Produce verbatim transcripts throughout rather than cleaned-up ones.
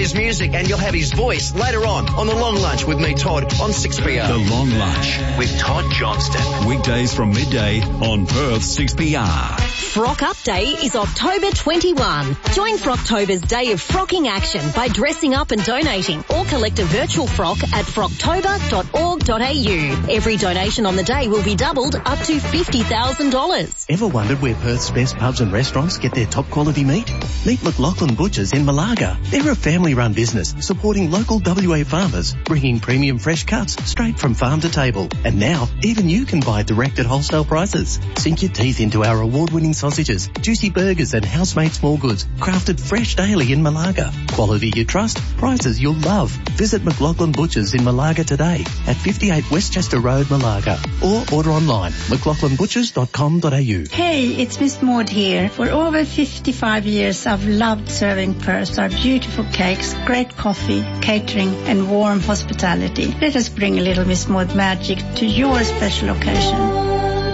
his music and you'll have his voice later on on The Long Lunch with me, Todd, on six P R. The Long Lunch with Todd Johnston. Weekdays from midday on Perth six P R. Frock Up Day is October twenty-first. Join Frocktober's Day of Frocking action by dressing up and donating, or collect a virtual frock at frocktober dot org dot a u. Every donation on the day will be doubled up to fifty thousand dollars. Ever wondered where Perth's best pubs and restaurants get their top quality meat? Meet McLaughlin Butchers in Malaga. They're a family-run business supporting local W A farmers, bringing premium fresh cuts straight from farm to table. And now, even you can buy direct at wholesale prices. Sink your teeth into our award-winning sausages, juicy burgers and house-made small goods, crafted fresh daily in Malaga. Quality you trust, prices you'll love. Visit McLaughlin Butchers in Malaga today at fifty-eight Westchester Road, Malaga, or order online mclaughlin butchers dot com dot a u. Hey, it's Miss Maud here. For over fifty-five years, I've loved serving Perth our beautiful cakes, great coffee, catering, and warm hospitality. Let us bring a little Miss Maud magic to your special occasion.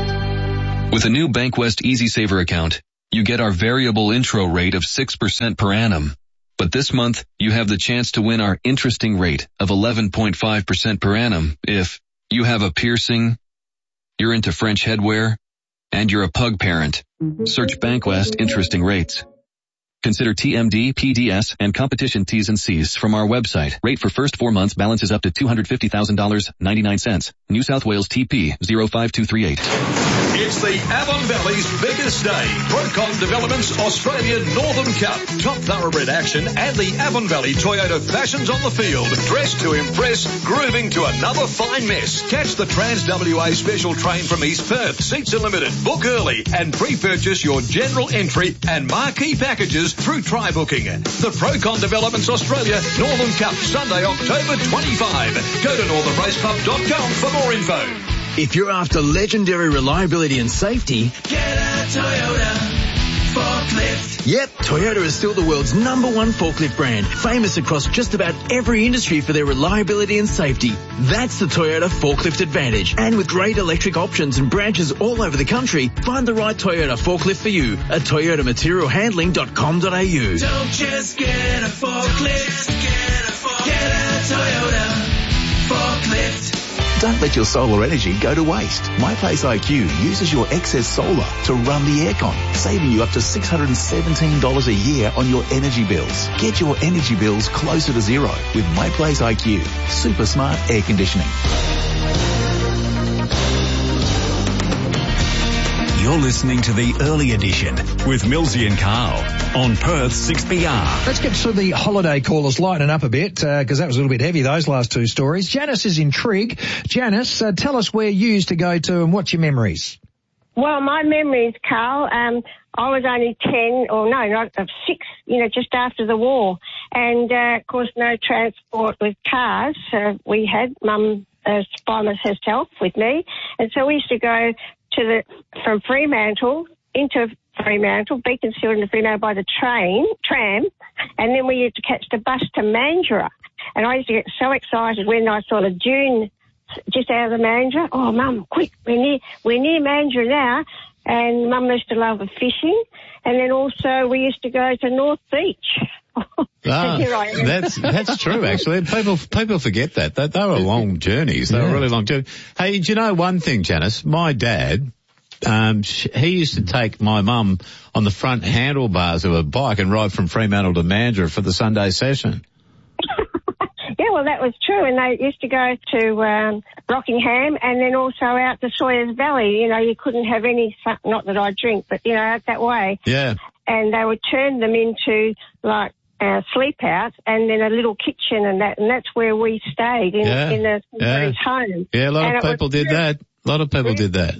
With a new Bankwest Easy Saver account, you get our variable intro rate of six percent per annum. But this month, you have the chance to win our interesting rate of eleven point five percent per annum if you have a piercing, you're into French headwear, and you're a pug parent. Search Bankwest Interesting Rates. Consider T M D, P D S, and competition T's and C's from our website. Rate for first four months balances up to two hundred fifty thousand dollars and ninety-nine cents. New South Wales T P zero five two three eight. It's the Avon Valley's biggest day. Procon Developments Australia Northern Cup. Top thoroughbred action and the Avon Valley Toyota fashions on the field. Dressed to impress, grooving to another fine mess. Catch the Trans-W A special train from East Perth. Seats are limited. Book early and pre-purchase your general entry and marquee packages through try booking. The Procon Developments Australia Northern Cup, Sunday, October twenty-fifth. Go to northern race club dot com for more info. If you're after legendary reliability and safety, get a Toyota forklift. Yep, Toyota is still the world's number one forklift brand, famous across just about every industry for their reliability and safety. That's the Toyota Forklift Advantage. And with great electric options and branches all over the country, find the right Toyota forklift for you at toyota material handling dot com dot a u. Don't just get a forklift, get a, forklift. Get a Toyota forklift. Don't let your solar energy go to waste. MyPlace I Q uses your excess solar to run the aircon, saving you up to six hundred seventeen dollars a year on your energy bills. Get your energy bills closer to zero with MyPlace I Q. Super smart air conditioning. You're listening to the Early Edition with Millsy and Carl on Perth six B R. Let's get to the holiday callers, lighten up a bit, because uh, that was a little bit heavy, those last two stories. Janice is in Trigg. Janice, uh, tell us where you used to go to and what's your memories? Well, my memories, Carl, um, I was only ten, or no, not of six, you know, just after the war. And, uh, of course, no transport with cars. Uh, we had Mum uh, by herself with me. And so we used to go to the, from Fremantle into Fremantle, Beaconsfield into Fremantle by the train, tram, and then we used to catch the bus to Mandurah. And I used to get so excited when I saw the dune just out of the Mandurah. Oh, Mum, quick, we're near, we're near Mandurah now. And Mum used to love the fishing. And then also we used to go to North Beach. Ah, that's that's true, actually. People people forget that. They, they were long journeys. They yeah. were really long journeys. Hey, do you know one thing, Janice? My dad, um, he used to take my mum on the front handlebars of a bike and ride from Fremantle to Mandurah for the Sunday session. Yeah, well, that was true. And they used to go to um, Rockingham and then also out to Sawyers Valley. You know, you couldn't have any, not that I drink, but, you know, out that way. Yeah. And they would turn them into, like, uh, sleep out and then a little kitchen and that. And that's where we stayed, in, yeah. in the yeah. home. Yeah, a lot and of people did true. that. A lot of people did that.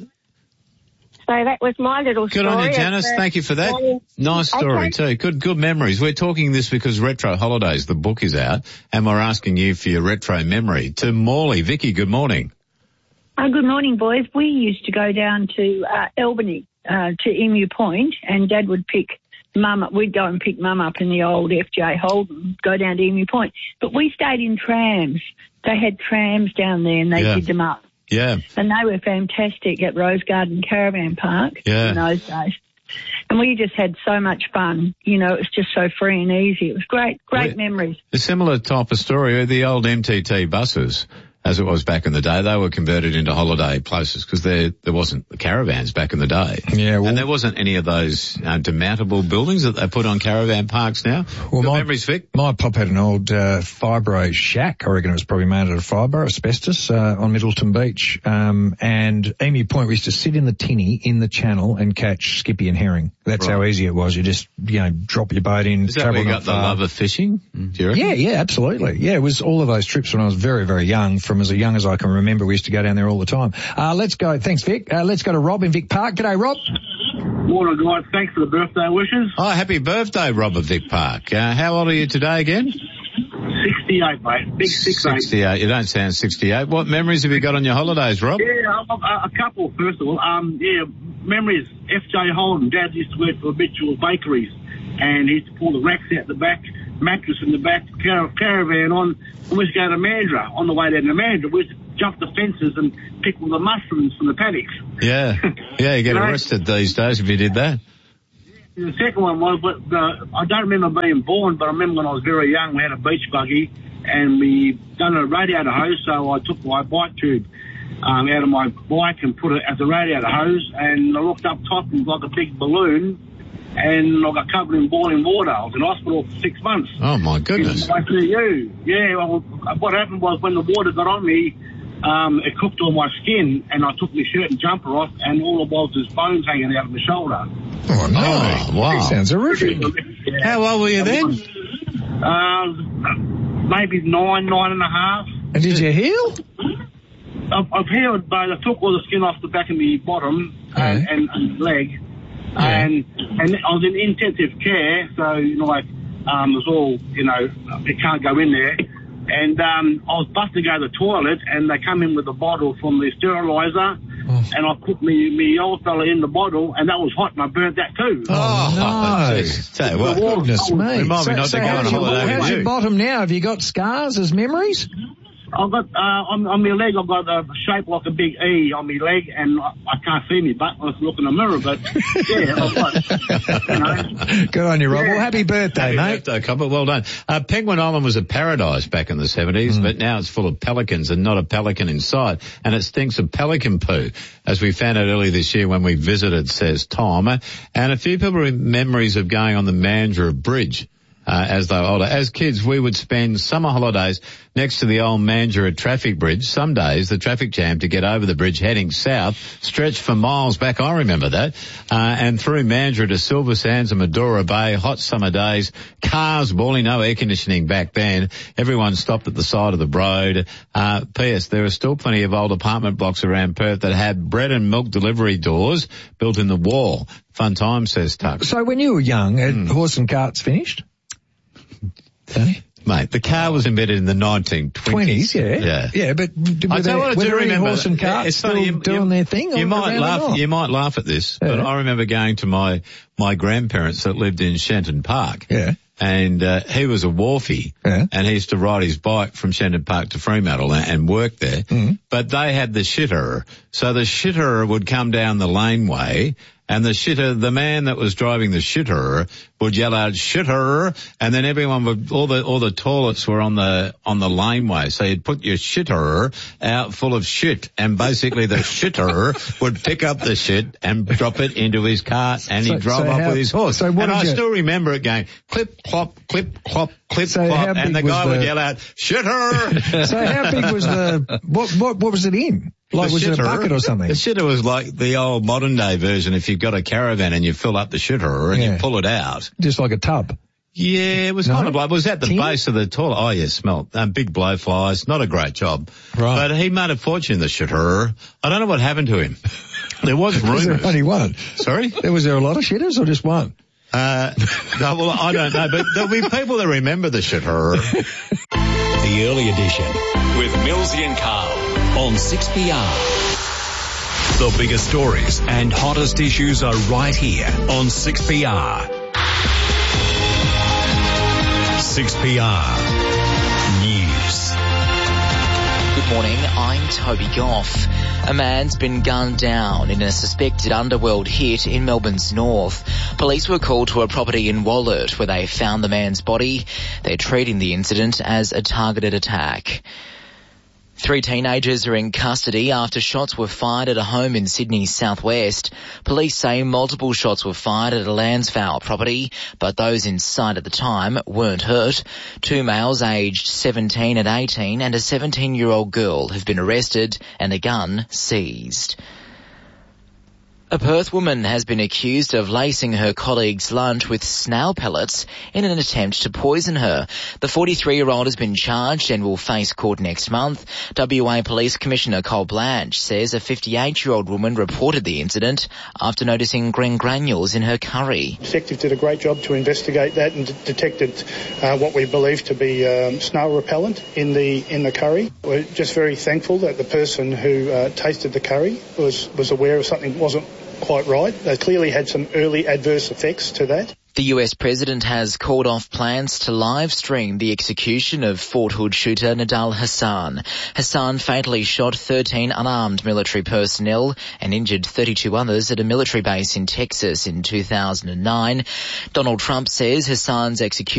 So that was my little good story. Good on you, Janice. Of, uh, Thank you for that. Um, nice story, okay. too. Good good memories. We're talking this because Retro Holidays, the book is out, and we're asking you for your retro memory. To Morley. Vicky, good morning. Uh, good morning, boys. We used to go down to uh, Albany, uh, to Emu Point, and Dad would pick Mum up. We'd go and pick Mum up in the old F J Holden, go down to Emu Point. But we stayed in trams. They had trams down there, and they yeah. did them up. Yeah. And they were fantastic at Rose Garden Caravan Park yeah. in those days. And we just had so much fun. You know, it was just so free and easy. It was great, great Well, memories. A similar type of story, the old M T T buses, as it was back in the day, they were converted into holiday places because there there wasn't the caravans back in the day. Yeah, well, and there wasn't any of those uh, demountable buildings that they put on caravan parks now. Well, Good my, memories, Vic? My pop had an old uh, fibro shack. I reckon it was probably made out of fibre, asbestos, uh, on Middleton Beach. Um, and Emu Point, we used to sit in the tinny in the channel and catch skippy and herring. That's Right. how easy it was. You just, you know, drop your boat in. Is that where you travel got the not far. love of fishing? Do you reckon? Yeah, yeah, absolutely. Yeah, it was all of those trips when I was very, very young. From as young as I can remember, we used to go down there all the time. Uh, let's go. Thanks, Vic. Uh, let's go to Rob in Vic Park. G'day, Rob. Morning, guys. Thanks for the birthday wishes. Oh, happy birthday, Rob of Vic Park. Uh, how old are you today again? sixty-eight, mate. Big six eight. sixty-eight. You don't sound sixty-eight. What memories have you got on your holidays, Rob? Yeah, a, a couple, first of all. Um, yeah, memories. F J Holden. Dad used to work for habitual bakeries, and he used to pull the racks out the back, mattress in the back, car- caravan on, and we used to go to Mandurah. On the way down to Mandurah, we used to jump the fences and pick all the mushrooms from the paddocks. Yeah. Yeah, you get Right. arrested these days if you did that. The second one was, but uh, I don't remember being born, but I remember when I was very young, we had a beach buggy, and we done a radiator hose, so I took my bike tube um, out of my bike and put it as a radiator hose, and I looked up top and it was like a big balloon, and I got covered in boiling water. I was in hospital for six months. Oh, my goodness. I said, you. Yeah, well, what happened was when the water got on me, um, it cooked all my skin, and I took my shirt and jumper off, and all it was was bones hanging out of my shoulder. Oh, no. Oh, wow. That sounds horrific. Yeah. How old were you then? Uh, maybe nine, nine and a half. And did you heal? I've, I've healed, but I took all the skin off the back of my bottom and, and, and leg. Yeah. And and I was in intensive care, so, you know, like, um, it was all, you know, you can't go in there. And um, I was busted to go to the toilet, and they come in with a bottle from the steriliser, Oh. and I put me, me old fella in the bottle, and that was hot, and I burnt that too. Oh, no. Jeez. Tell you what. Goodness me. Remind me not to go on how's your, holiday with how's you. your bottom now? Have you got scars as memories? I've got, uh, on, on my leg, I've got a shape like a big E on my leg, and I, I can't see me butt when I look in the mirror, but yeah, I've got, you know. Good on you, Rob. Yeah. Well, happy birthday, Happy mate. birthday, Copper. Well done. Uh, Penguin Island was a paradise back in the seventies, Mm. but now it's full of pelicans and not a pelican inside. And it stinks of pelican poo, as we found out earlier this year when we visited, says Tom. And a few people have memories of going on the Mandurah Bridge. Uh, as they were older. As kids, we would spend summer holidays next to the old Mandurah traffic bridge. Some days, the traffic jam to get over the bridge heading south stretched for miles back. I remember that. Uh, and through Mandurah to Silver Sands and Medora Bay, hot summer days, cars bawling, no air conditioning back then. Everyone stopped at the side of the road. Uh, P S There are still plenty of old apartment blocks around Perth that had bread and milk delivery doors built in the wall. Fun time, says Tuck. So when you were young, had Mm. horse and carts finished? Tony? Mate, the car was invented in the nineteen twenties. Twenties, yeah. Yeah. Yeah, but d- I were tell there, you what, I were do there any remember. horse and carts It's still funny, you- doing you- their thing? You or might around or laugh. not? You might laugh at this, but Yeah. I remember going to my my grandparents that lived in Shenton Park. Yeah. And uh, he was a wharfie, Yeah. and he used to ride his bike from Shenton Park to Fremantle and, and work there. Mm. But they had the shitter, so the shitter would come down the laneway, and the shitter, the man that was driving the shitter, would yell out shitter, and then everyone would, all the all the toilets were on the on the laneway, so you'd put your shitter out full of shit, and basically the shitter would pick up the shit and drop it into his cart, and So- he'd drive so off how- with his horse. so what and did I you- still remember it going clip clop, clip clop, clip So clop, how big and the was guy would the- yell out shitter. So how big was the, what, what, what was it in? Like, The was it a shitter- bucket or something? The shitter was like the old modern day version. If you've got a caravan and you fill up the shitter and Yeah. you pull it out. Just like a tub. Yeah, it was No? kind of like, it was at the Tin? base of the toilet. Oh yeah, smell. Um, big blowflies. Not a great job. Right. But he made a fortune, the shitter. I don't know what happened to him. There was Was there rumours. only one? Sorry? There was there a lot of shitters or just one? Uh, no, well, I don't know, but there'll be people that remember the shitter. The early edition with Millsy and Carl on six P R. The biggest stories and hottest issues are right here on six P R. six P R News. Good morning, I'm Toby Goff. A man's been gunned down in a suspected underworld hit in Melbourne's north. Police were called to a property in Wollert where they found the man's body. They're treating the incident as a targeted attack. Three teenagers are in custody after shots were fired at a home in Sydney's southwest. Police say multiple shots were fired at a Lansvale property, but those inside at the time weren't hurt. Two males aged seventeen and eighteen and a seventeen-year-old girl have been arrested and a gun seized. A Perth woman has been accused of lacing her colleague's lunch with snail pellets in an attempt to poison her. The forty-three-year-old has been charged and will face court next month. W A Police Commissioner Cole Blanche says a fifty-eight-year-old woman reported the incident after noticing green granules in her curry. Detective did a great job to investigate that and d- detected uh, what we believe to be um, snail repellent in the in the curry. We're just very thankful that the person who uh, tasted the curry was, was aware of something that wasn't quite right. They clearly had some early adverse effects to that. The U S president has called off plans to live stream the execution of Fort Hood shooter Nidal Hasan. Hasan fatally shot thirteen unarmed military personnel and injured thirty-two others at a military base in Texas in two thousand nine. Donald Trump says Hasan's execution